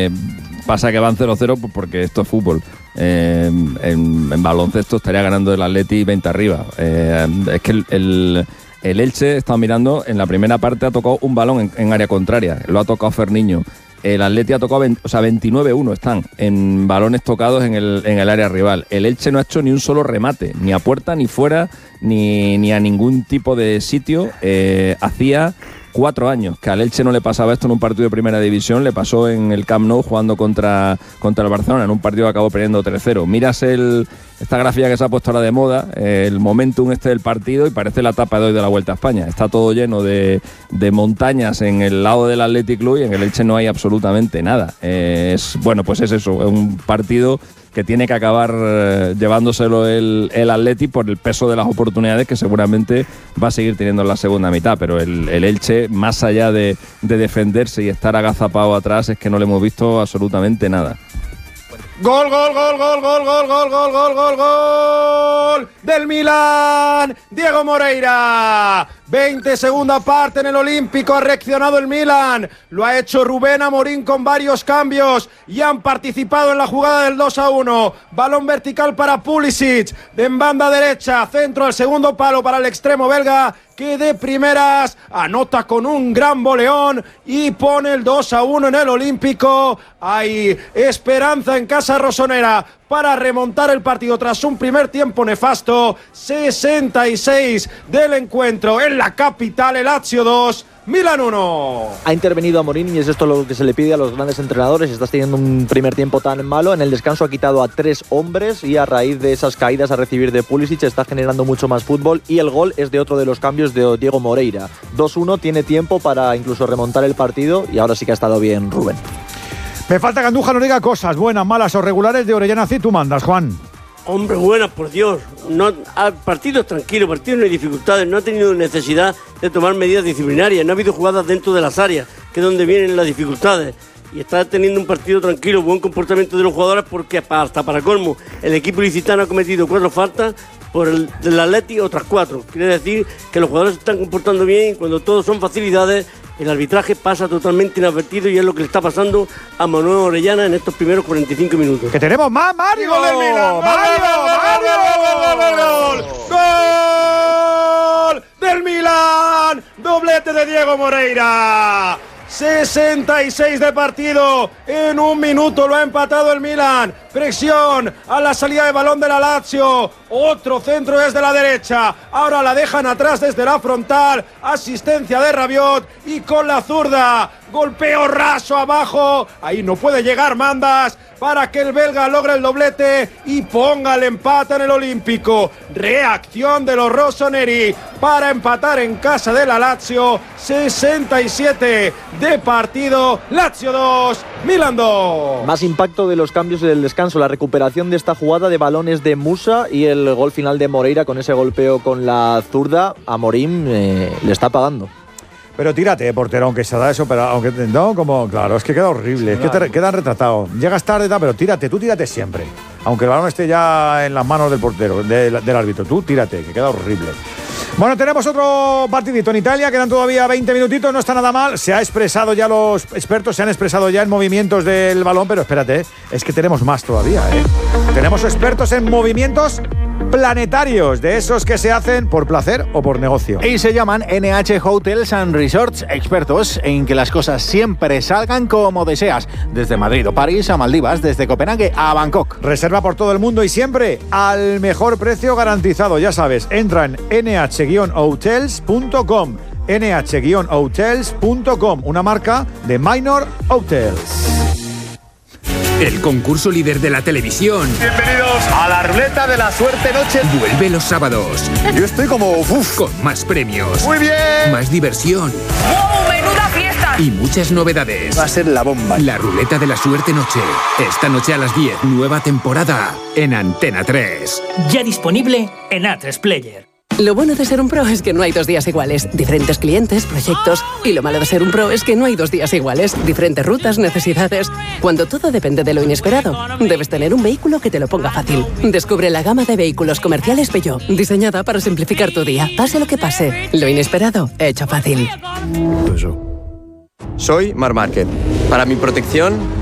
Pasa que van 0-0 pues porque esto es fútbol. En baloncesto estaría ganando el Atleti 20 arriba. Es que el Elche, he estado mirando, en la primera parte ha tocado un balón en área contraria. Lo ha tocado Ferniño. El Atleti ha tocado 29-1 están en balones tocados en el área rival. El Elche no ha hecho ni un solo remate, ni a puerta, ni fuera, ni a ningún tipo de sitio. Hacía 4 años que al Elche no le pasaba esto en un partido de primera división. Le pasó en el Camp Nou jugando contra el Barcelona en un partido que acabó perdiendo 3-0. Miras esta gráfica que se ha puesto ahora de moda, el momentum del partido, y parece la etapa de hoy de la Vuelta a España. Está todo lleno de montañas en el lado del Athletic Club y en el Elche no hay absolutamente nada. Pues es eso, es un partido que tiene que acabar llevándoselo el Atleti por el peso de las oportunidades que seguramente va a seguir teniendo en la segunda mitad, pero el Elche, más allá de defenderse y estar agazapado atrás, es que no le hemos visto absolutamente nada. Gol del Milan, Diego Moreira. 20 segunda parte en el Olímpico, ha reaccionado el Milan, lo ha hecho Rubén Amorín con varios cambios y han participado en la jugada del 2-1, balón vertical para Pulisic, en banda derecha, centro al segundo palo para el extremo belga, que de primeras anota con un gran voleón y pone el 2-1 en el Olímpico. Hay esperanza en casa rosonera para remontar el partido tras un primer tiempo nefasto. 66 del encuentro en la capital, el Lazio 2, Milan 1. Ha intervenido Amorín y es esto lo que se le pide a los grandes entrenadores. Estás teniendo un primer tiempo tan malo. En el descanso ha quitado a 3 hombres y a raíz de esas caídas a recibir de Pulisic está generando mucho más fútbol, y el gol es de otro de los cambios de Diego Moreira. 2-1, tiene tiempo para incluso remontar el partido y ahora sí que ha estado bien Rubén. Me falta que Andújar nos diga cosas buenas, malas o regulares de Orellana. Si tú mandas, Juan. Hombre, buenas, por Dios. Partidos tranquilos, partidos no hay dificultades, no ha tenido necesidad de tomar medidas disciplinarias, no ha habido jugadas dentro de las áreas, que es donde vienen las dificultades. Y está teniendo un partido tranquilo, buen comportamiento de los jugadores, porque hasta para colmo, el equipo ilicitano ha cometido 4 faltas, por el del Atleti otras 4. Quiere decir que los jugadores se están comportando bien y cuando todo son facilidades, el arbitraje pasa totalmente inadvertido, y es lo que le está pasando a Manuel Orellana en estos primeros 45 minutos. ¡Que tenemos más, Mario! ¡Gol del Milan! ¡Gol del Milan! ¡Doblete de Diego Moreira! 66 de partido, en un minuto lo ha empatado el Milan. Presión a la salida de balón de la Lazio, otro centro desde la derecha, ahora la dejan atrás desde la frontal, asistencia de Rabiot y con la zurda, golpeo raso abajo, ahí no puede llegar Mandas para que el belga logre el doblete y ponga el empate en el Olímpico. Reacción de los rossoneri para empatar en casa de la Lazio. 67 de partido, Lazio 2, Milan 2. Más impacto de los cambios del descanso, la recuperación de esta jugada de balones de Musa y el gol final de Moreira con ese golpeo con la zurda. Amorín le está pagando. Pero tírate, portero, aunque se da eso, pero aunque no, como, claro, es que queda horrible, es que te quedan retratados. Llegas tarde, pero tírate, tú tírate siempre. Aunque el balón esté ya en las manos del portero, del árbitro, tú tírate, que queda horrible. Bueno, tenemos otro partidito en Italia, quedan todavía 20 minutitos, no está nada mal. Se ha expresado ya, los expertos se han expresado ya en movimientos del balón, pero espérate, es que tenemos más todavía, Tenemos expertos en movimientos planetarios, de esos que se hacen por placer o por negocio. Y se llaman NH Hotels and Resorts, expertos en que las cosas siempre salgan como deseas, desde Madrid o París a Maldivas, desde Copenhague a Bangkok. Reserva por todo el mundo y siempre al mejor precio garantizado, ya sabes, entra en nh-hotels.com, nh-hotels.com, una marca de Minor Hotels. El concurso líder de la televisión. Bienvenidos a la ruleta de la suerte noche. Vuelve los sábados. Yo estoy como con más premios. Muy bien. Más diversión. ¡Wow! ¡Menuda fiesta! Y muchas novedades. Va a ser la bomba. La ruleta de la suerte noche. Esta noche a las 10, nueva temporada en Antena 3. Ya disponible en A3 Player. Lo bueno de ser un pro es que no hay 2 días iguales. Diferentes clientes, proyectos. Y lo malo de ser un pro es que no hay 2 días iguales. Diferentes rutas, necesidades. Cuando todo depende de lo inesperado, debes tener un vehículo que te lo ponga fácil. Descubre la gama de vehículos comerciales Peugeot, diseñada para simplificar tu día. Pase lo que pase, lo inesperado, hecho fácil. Soy Marc Márquez. Para mi protección,